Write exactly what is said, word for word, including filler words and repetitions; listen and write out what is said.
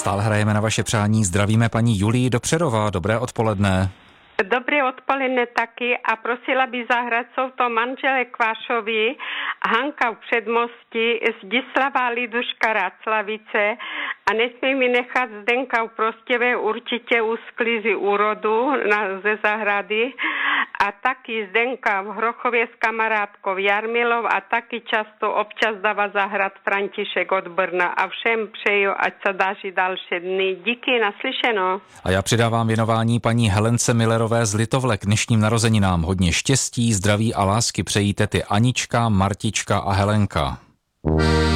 Stále hrajeme na vaše přání. Zdravíme paní Julii do Přerova. Dobré odpoledne. Dobré odpoledne taky a prosila by zahrať jsou to manžele Kvášovi, Hanka v Předmosti, Zdislava Liduška Raclavice a nesmí mi nechat Zdenka v Prostěve určitě u sklizy úrodu na, ze zahrady a taky Zdenka v Hrochově s kamarádkou Jarmilov a taky často občas dává zahrad František od Brna a všem přeju, ať se daří další dny. Díky, naslyšeno. A já přidávám věnování paní Helence Millerové z Litovle k dnešním narozeninám. Hodně štěstí, zdraví a lásky přejí tety Anička, Martička a Helenka.